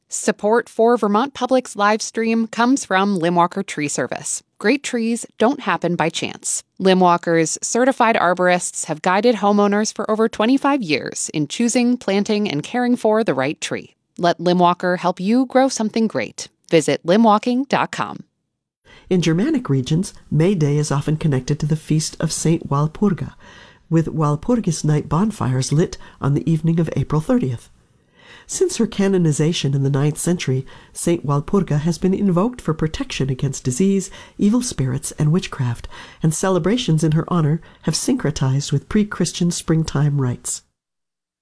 Support for Vermont Public's live stream comes from Limwalker Tree Service. Great trees don't happen by chance. Limwalker's certified arborists have guided homeowners for over 25 years in choosing, planting, and caring for the right tree. Let Limwalker help you grow something great. Visit limwalking.com. In Germanic regions, May Day is often connected to the feast of Saint Walpurga, with Walpurgis night bonfires lit on the evening of April 30th. Since her canonization in the 9th century, Saint Walpurga has been invoked for protection against disease, evil spirits, and witchcraft, and celebrations in her honor have syncretized with pre-Christian springtime rites.